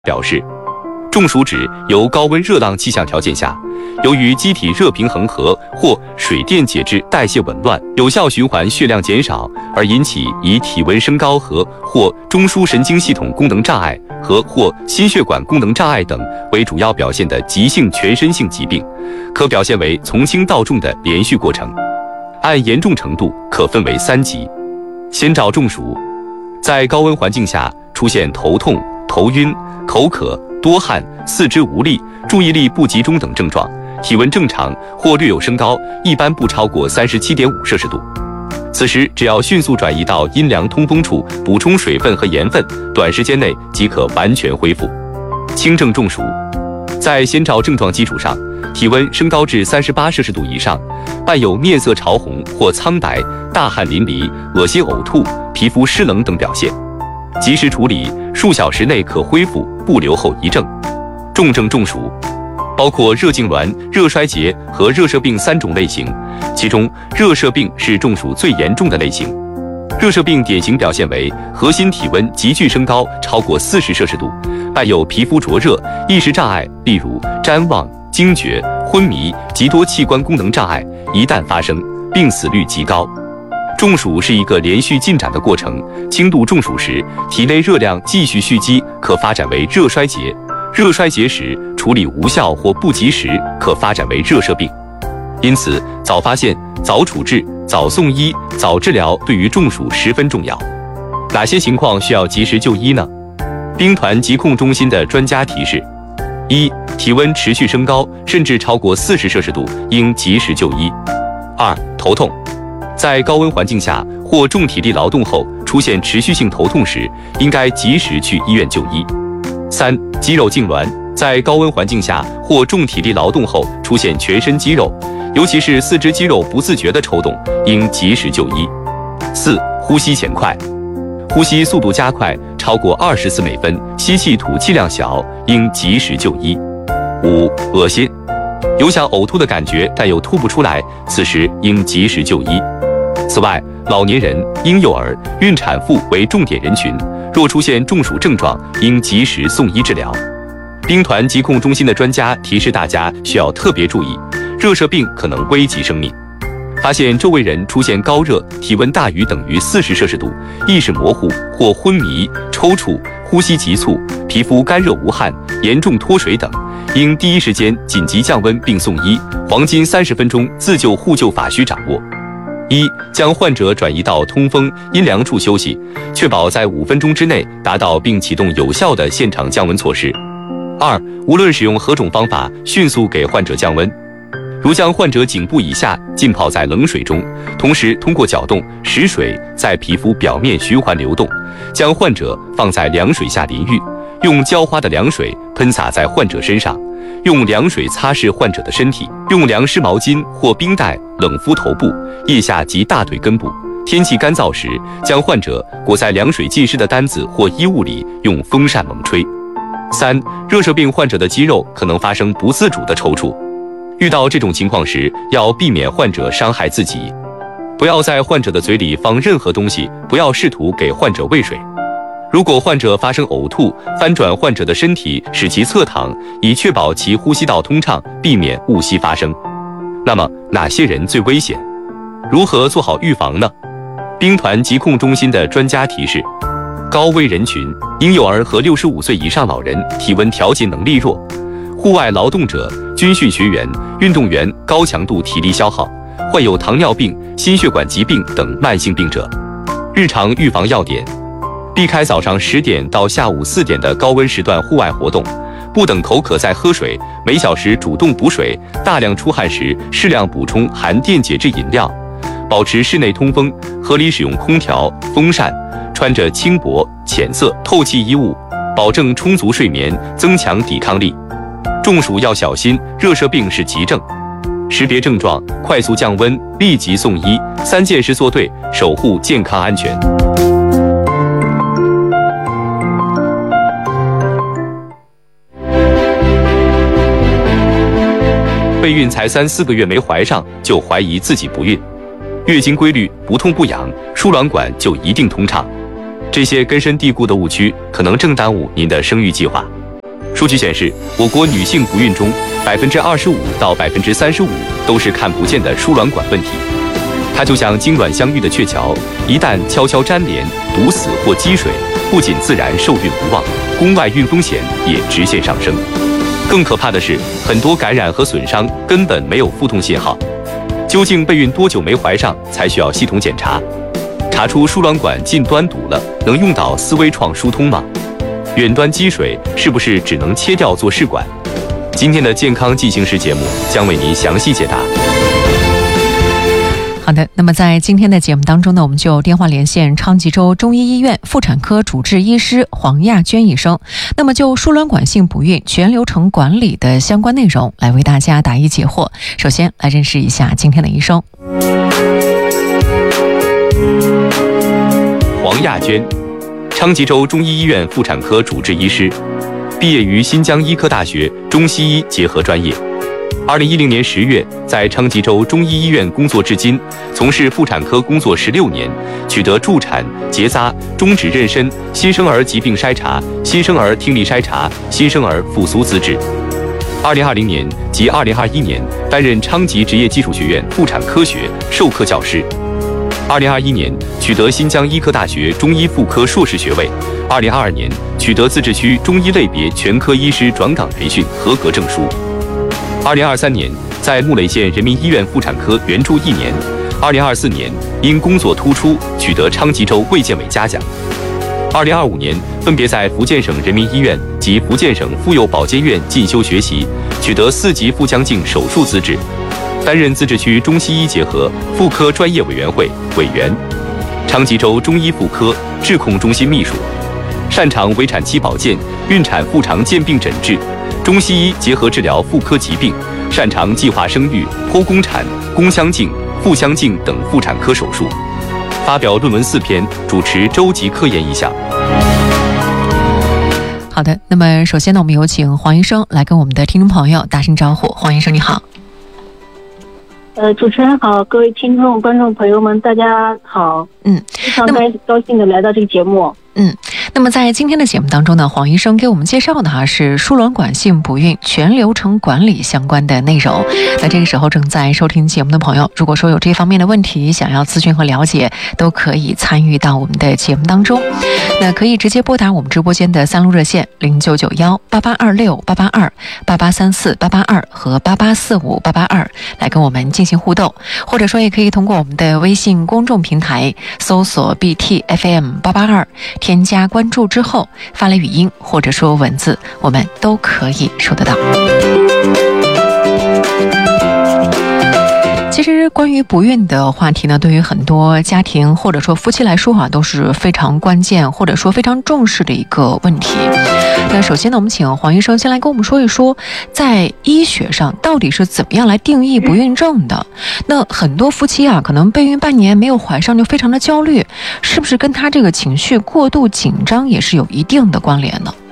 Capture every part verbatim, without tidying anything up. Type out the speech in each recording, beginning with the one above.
表示，中暑指由高温热浪气象条件下，由于机体热平衡和或水电解质代谢紊乱、有效循环血量减少而引起以体温升高和或中枢神经系统功能障碍和或心血管功能障碍等为主要表现的急性全身性疾病，可表现为从轻到重的连续过程。按严重程度可分为三级。先兆中暑，在高温环境下出现头痛、头晕、口渴、多汗、四肢无力、注意力不集中等症状，体温正常或略有升高，一般不超过 三十七点五摄氏度。此时只要迅速转移到阴凉通风处补充水分和盐分，短时间内即可完全恢复。轻症中暑，在先兆症状基础上，体温升高至三十八摄氏度以上，伴有面色潮红或苍白、大汗淋漓、恶心呕吐、皮肤湿冷等表现，及时处理，数小时内可恢复，不留后遗症。重症中暑包括热痉挛、热衰竭和热射病三种类型，其中热射病是中暑最严重的类型。热射病典型表现为核心体温急剧升高超过四十摄氏度，伴有皮肤灼热、意识障碍，例如谵妄、惊厥、昏迷及多器官功能障碍，一旦发生，病死率极高。中暑是一个连续进展的过程，轻度中暑时，体内热量继续蓄积，可发展为热衰竭；热衰竭时，处理无效或不及时，可发展为热射病。因此，早发现、早处置、早送医、早治疗对于中暑十分重要。哪些情况需要及时就医呢？兵团疾控中心的专家提示：一、体温持续升高，甚至超过四十摄氏度，应及时就医。二、头痛，在高温环境下或重体力劳动后出现持续性头痛时，应该及时去医院就医。三、肌肉痉挛，在高温环境下或重体力劳动后出现全身肌肉，尤其是四肢肌肉不自觉的抽动，应及时就医。四、呼吸前快，呼吸速度加快超过二十次每分，吸气吐气量小，应及时就医。五、恶心，有想呕吐的感觉但又吐不出来，此时应及时就医。此外，老年人、婴幼儿、孕产妇为重点人群，若出现中暑症状，应及时送医治疗。兵团疾控中心的专家提示大家需要特别注意，热射病可能危及生命。发现周围人出现高热、体温大于等于四十摄氏度、意识模糊或昏迷、抽搐、呼吸急促、皮肤干热无汗、严重脱水等，应第一时间紧急降温并送医。黄金三十分钟自救互救法需掌握：一、将患者转移到通风、阴凉处休息，确保在五分钟之内达到并启动有效的现场降温措施。二、无论使用何种方法，迅速给患者降温。如将患者颈部以下浸泡在冷水中，同时通过搅动使水在皮肤表面循环流动，将患者放在凉水下淋浴，用浇花的凉水喷洒在患者身上，用凉水擦拭患者的身体，用凉湿毛巾或冰袋冷敷头部、腋下及大腿根部。天气干燥时，将患者裹在凉水浸湿的单子或衣物里，用风扇猛吹。三、热射病患者的肌肉可能发生不自主的抽搐。遇到这种情况时，要避免患者伤害自己，不要在患者的嘴里放任何东西，不要试图给患者喂水。如果患者发生呕吐，翻转患者的身体，使其侧躺，以确保其呼吸道通畅，避免误吸发生。那么，哪些人最危险？如何做好预防呢？兵团疾控中心的专家提示：高危人群，婴幼儿和六十五岁以上老人，体温调节能力弱；户外劳动者、军训学员、运动员，高强度体力消耗；患有糖尿病、心血管疾病等慢性病者。日常预防要点：避开早上十点到下午四点的高温时段户外活动，不等口渴再喝水，每小时主动补水，大量出汗时适量补充含电解质饮料，保持室内通风，合理使用空调、风扇，穿着轻薄、浅色、透气衣物，保证充足睡眠，增强抵抗力。中暑要小心，热射病是急症。识别症状，快速降温，立即送医，三件事做对，守护健康安全。备孕才三四个月没怀上，就怀疑自己不孕。月经规律，不痛不痒，输卵管就一定通畅。这些根深蒂固的误区，可能正耽误您的生育计划。 数据显示，我国女性不孕中，百分之二十五到百分之三十五都是看不见的输卵管问题。它就像精卵相遇的鹊桥，一旦悄悄粘连、堵死或积水，不仅自然受孕无望，宫外孕风险也直线上升。更可怕的是，很多感染和损伤根本没有腹痛信号。究竟备孕多久没怀上才需要系统检查？查出输卵管近端堵了，能用到丝微创疏通吗？远端积水是不是只能切掉做试管？今天的健康进行时节目将为您详细解答。 好的，那么在今天的节目当中呢，我们就电话连线昌吉州中医医院妇产科主治医师黄亚娟医生，那么就输卵管性不孕全流程管理的相关内容来为大家答疑解惑。首先来认识一下今天的医生。 黄亚娟，昌吉州中医医院妇产科主治医师，毕业于新疆医科大学中西医结合专业。二零一零年十月，在昌吉州中医医院工作至今，从事妇产科工作十六年，取得助产、结扎、终止妊娠、新生儿疾病筛查、新生儿听力筛查、新生儿复苏资质。二零二零年及二零二一年担任昌吉职业技术学院妇产科学授课教师。二零二一年取得新疆医科大学中医妇科硕士学位。二零二二年取得自治区中医类别全科医师转岗培训合格证书。二零二三年在木垒县人民医院妇产科援助一年。二零二四年因工作突出取得昌吉州卫健委嘉奖。二零二五年分别在福建省人民医院及福建省妇幼保健院进修学习，取得四级腹腔镜手术资质，担任自治区中西医结合妇科专业委员会委员，昌吉州中医妇科治控中心秘书，擅长围产期保健、孕产妇常见病诊治、中西医结合治疗妇科疾病，擅长计划生育、剖宫产、宫腔镜、腹腔镜等妇产科手术。发表论文四篇，主持州级科研一项。 好的，那么首先呢，我们有请黄医生来跟我们的听众朋友打声招呼。黄医生你好。 呃，主持人好，各位听众、观众朋友们，大家好。 嗯， 非常高高兴的来到这个节目。 嗯，那么在今天的节目当中呢，黄医生给我们介绍的哈是输卵管性不孕全流程管理相关的内容。那这个时候正在收听节目的朋友，如果说有这方面的问题想要咨询和了解，都可以参与到我们的节目当中。那可以直接拨打我们直播间的三路热线零九九幺八八二六八八二、八八三四八八二和八八四五八八二来跟我们进行互动，或者说也可以通过我们的微信公众平台搜索 B T F M 八八二，添加关注之后发来语音或者说文字，我们都可以收得到。其实关于不孕的话题呢，对于很多家庭或者说夫妻来说啊，都是非常关键或者说非常重视的一个问题。那首先呢，我们请黄医生先来跟我们说一说，在医学上到底是怎么样来定义不孕症的。那很多夫妻啊，可能备孕半年没有怀上就非常的焦虑，是不是跟他这个情绪过度紧张也是有一定的关联呢？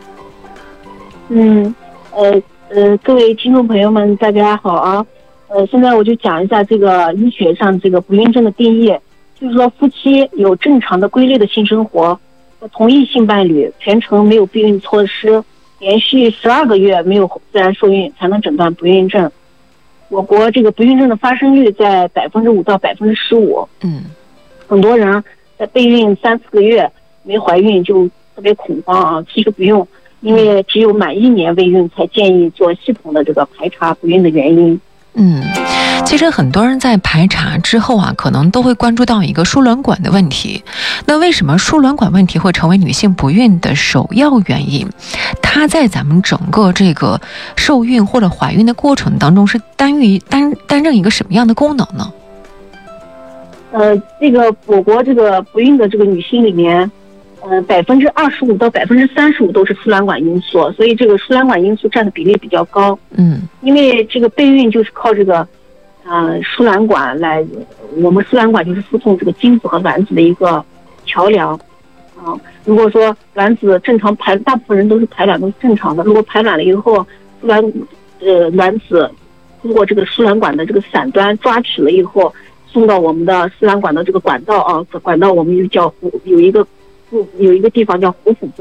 嗯，呃呃，各位听众朋友们，大家好啊。呃，现在我就讲一下这个医学上这个不孕症的定义，就是说夫妻有正常的规律的性生活，同一性伴侣全程没有避孕措施，连续十二个月没有自然受孕，才能诊断不孕症。我国这个不孕症的发生率在百分之五到百分之十五。嗯，很多人在备孕三四个月没怀孕就特别恐慌啊，其实不用，因为只有满一年未孕才建议做系统的这个排查不孕的原因。 嗯，其实很多人在排查之后啊，可能都会关注到一个输卵管的问题。那为什么输卵管问题会成为女性不孕的首要原因？它在咱们整个这个受孕或者怀孕的过程当中是担于担担任一个什么样的功能呢？ 呃，这个我国这个不孕的这个女性里面，呃，百分之二十五到百分之三十五都是输卵管因素，所以这个输卵管因素占的比例比较高。嗯，因为这个备孕就是靠这个，呃，输卵管来，我们输卵管就是输送这个精子和卵子的一个桥梁。啊、呃，如果说卵子正常排，大部分人都是排卵都是正常的，如果排卵了以后，卵呃卵子通过这个输卵管的这个伞端抓取了以后，送到我们的输卵管的这个管道啊，管道我们就叫有一个。有一个地方叫壶腹部，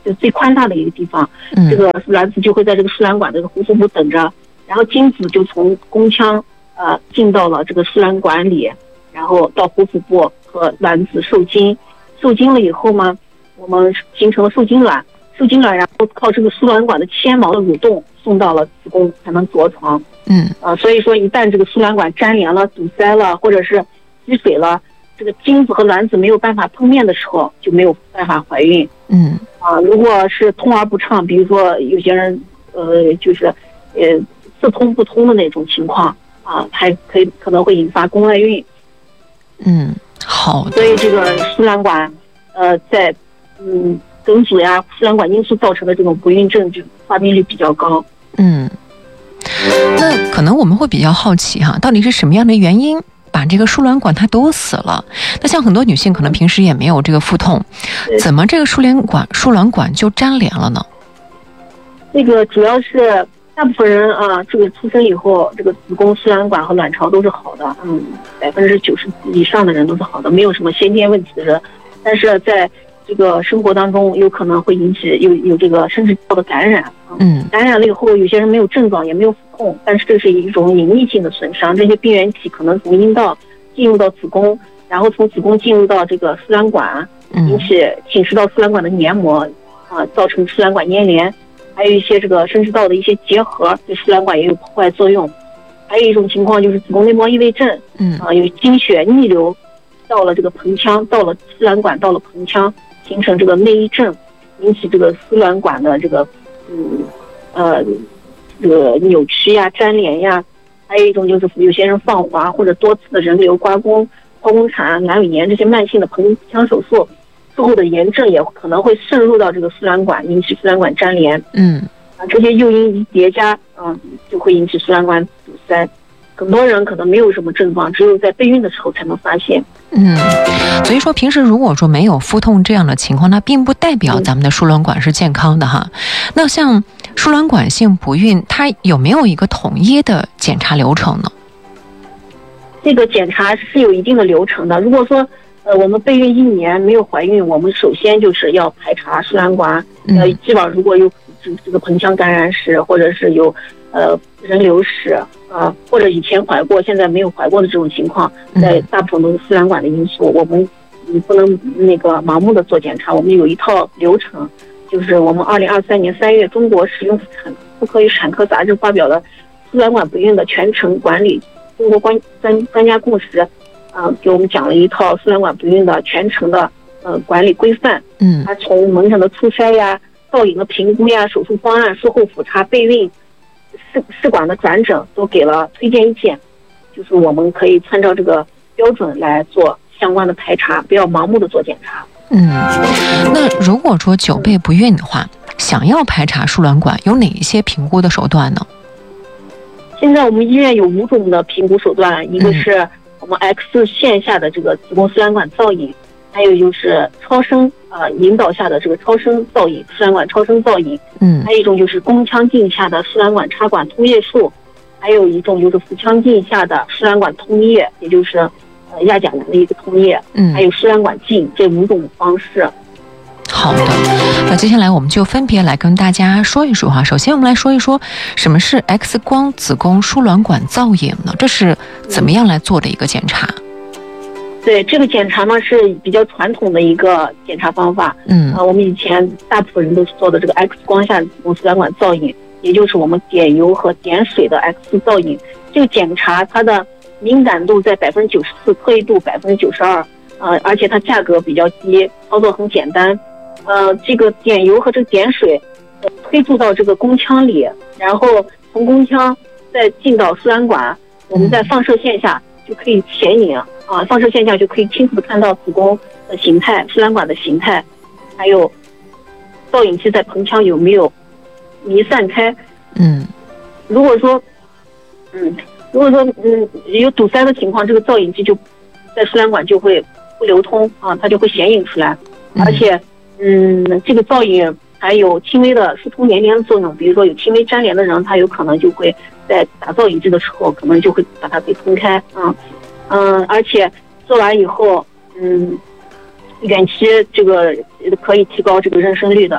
就最宽大的一个地方， 嗯、 这个卵子就会在这个输卵管这个壶腹部等着，然后精子就从宫腔呃进到了这个输卵管里，然后到壶腹部和卵子受精，受精了以后嘛，我们形成了受精卵，受精卵然后靠这个输卵管的纤毛的蠕动送到了子宫才能着床。 嗯， 呃，所以说一旦这个输卵管粘连了、堵塞了，或者是积水了，这个精子和卵子没有办法碰面的时候，就没有办法怀孕。 嗯， 啊、呃，如果是通而不畅，比如说有些人呃就是呃似通不通的那种情况啊，还可以可能会引发宫外孕。 嗯，好的。 所以这个输卵管呃在嗯梗阻呀、输卵管因素造成的这种不孕症，就发病率比较高。 嗯。那可能我们会比较好奇哈，到底是什么样的原因把这个输卵管它堵死了？那像很多女性可能平时也没有这个腹痛，怎么这个输卵管输卵管就粘连了呢？ 这个主要是大部分人啊，这个出生以后，这个子宫、输卵管和卵巢都是好的，嗯，百分之九十以上的人都是好的，没有什么先天问题的人，但是在这个生活当中有可能会引起有有这个生殖道的感染， 嗯， 感染了以后，有些人没有症状，也没有腹痛，但是这是一种隐匿性的损伤，这些病原体可能从阴道进入到子宫，然后从子宫进入到这个输卵管，引起侵蚀到输卵管的黏膜，啊、呃，造成输卵管粘连，还有一些这个生殖道的一些结核，对输卵管也有破坏作用。还有一种情况就是子宫内膜异位症， 嗯， 啊、呃，有经血逆流到了这个盆腔，到了输卵管，到了盆腔。形成这个内翳症，引起这个输卵管的这个嗯呃这个扭曲呀、粘连呀，还有一种就是有些人放滑或者多次的人流、刮宫、剖宫产、阑尾炎这些慢性的盆腔手术之后的炎症，也可能会渗入到这个输卵管，引起输卵管粘连。 嗯， 啊，这些诱因一叠加，嗯，就会引起输卵管堵塞。很多人可能没有什么症状，只有在备孕的时候才能发现。 嗯，所以说平时如果说没有腹痛这样的情况，那并不代表咱们的输卵管是健康的哈。那像输卵管性不孕，它有没有一个统一的检查流程呢？ 这个检查是有一定的流程的。如果说呃我们备孕一年没有怀孕，我们首先就是要排查输卵管，呃，既往如果有这这个盆腔感染史，或者是有呃人流史。啊，或者以前怀过，现在没有怀过的这种情况，在大部分都是输卵管的因素。我们你不能那个盲目的做检查，我们有一套流程，就是我们二零二三年三月中国使用产妇科与产科杂志发表的输卵管不孕的全程管理中国专专专家共识，啊、呃，给我们讲了一套输卵管不孕的全程的呃管理规范。 嗯， 它从门诊的初筛呀、造影的评估呀、手术方案、术后复查、备孕。试试管的转诊都给了推荐意见，就是我们可以参照这个标准来做相关的排查，不要盲目的做检查。 嗯，那如果说久备不孕的话，想要排查输卵管，有哪一些评估的手段呢？ 现在我们医院有五种的评估手段，一个是我们 X 线下的这个子宫输卵管造影，还有就是超声啊、呃、引导下的这个超声造影，输卵管超声造影。 嗯， 还有一种就是宫腔镜下的输卵管插管通液术，还有一种就是腹腔镜下的输卵管通液，也就是呃亚甲蓝的一个通液。嗯，还有输卵管镜，这五种方式。 好的，那接下来我们就分别来跟大家说一说哈。首先我们来说一说什么是 X 光子宫输卵管造影呢？这是怎么样来做的一个检查？ 对，这个检查呢是比较传统的一个检查方法。嗯，呃，我们以前大部分人都是做的这个 X 光下子宫输卵管造影，也就是我们碘油和碘水的 X 造影。这个检查它的敏感度在百分之九十四，特异度百分之九十二，呃，而且它价格比较低，操作很简单。呃，这个碘油和这个碘水，呃，推注到这个宫腔里，然后从宫腔再进到输卵管，我们在放射线下就可以显影。啊，放射线下就可以清楚的看到子宫的形态、输卵管的形态，还有造影剂在盆腔有没有弥散开。 嗯， 如果说，嗯，如果说嗯有堵塞的情况，这个造影剂就在输卵管就会不流通啊，它就会显影出来。而且，嗯，这个造影还有轻微的疏通粘连的作用，比如说有轻微粘连的人，他有可能就会在打造影剂的时候，可能就会把它给通开啊。嗯，而且做完以后，嗯，远期这个可以提高这个妊娠率的，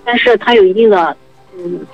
但是它有一定的嗯